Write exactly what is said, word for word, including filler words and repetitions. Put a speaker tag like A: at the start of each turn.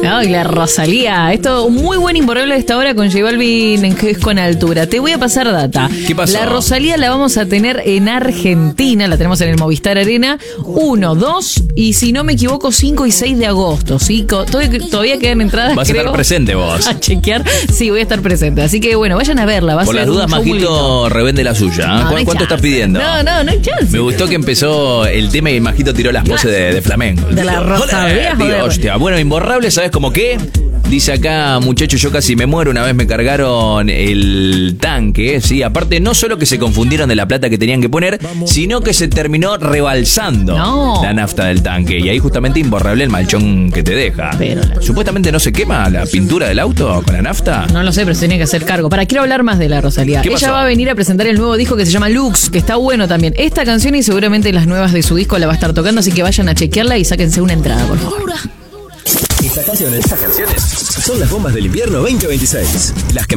A: No, y la Rosalía. Esto, muy buen imborrable de esta hora con J Balvin en que es con altura. Te voy a pasar data.
B: ¿Qué pasó?
A: La Rosalía la vamos a tener en Argentina, la tenemos en el Movistar Arena, uno, dos y si no me equivoco, cinco y seis de agosto. ¿Sí? Todavía, todavía quedan entradas.
B: Vas a
A: creo,
B: estar presente vos.
A: A chequear. Sí, voy a estar presente. Así que bueno, vayan a verla. Va
B: Por
A: a ser
B: las dudas,
A: un show muy
B: Majito
A: lindo.
B: revende la suya. ¿eh?
A: No, no hay
B: ¿Cuánto
A: chance.
B: estás pidiendo?
A: No, no, no hay chance.
B: Me gustó que empezó el tema y Majito tiró las poses de, de flamenco.
A: De la Rosalía,
B: Digo,
A: joder.
B: hostia. Bueno, imborrable, ¿sabes cómo qué? Dice acá, muchacho, yo casi me muero. Una vez me cargaron el tanque, ¿sí? Aparte, no solo que se confundieron de la plata que tenían que poner, sino que se terminó rebalsando
A: No.
B: la nafta del tanque. Y ahí justamente imborrable el malchón que te deja.
A: Pero la-
B: Supuestamente no se quema la pintura del auto con la nafta.
A: No lo sé, pero se tiene que hacer cargo. Para, quiero hablar más de la Rosalía.
B: ¿Qué
A: Ella
B: pasó?
A: va a venir a presentar el nuevo disco que se llama Lux, que está bueno también. Esta canción y seguramente las nuevas de su disco la va a estar tocando, así que vayan a chequearla y sáquense una entrada, por favor.
C: Estas canciones, estas canciones son las bombas del invierno veinte veintiséis. Las que